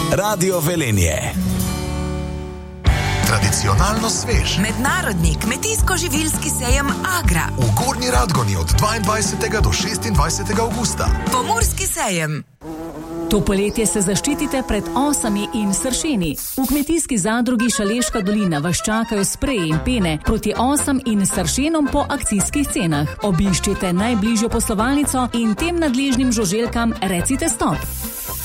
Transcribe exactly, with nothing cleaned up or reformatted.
Radio Velenje. Tradicionalno svež. Mednarodni kmetijsko-živilski sejem Agra. V Gornji Radgoni od dvaindvajsetega do šestindvajsetega avgusta. Pomurski sejem. To poletje se zaščitite pred osami in sršeni. V kmetijski zadrugi Šaleška dolina vas čakajo spreji in pene proti osam in sršenom po akcijskih cenah. Obiščite najbližjo poslovalnico in tem nadležnim žuželkam recite stop.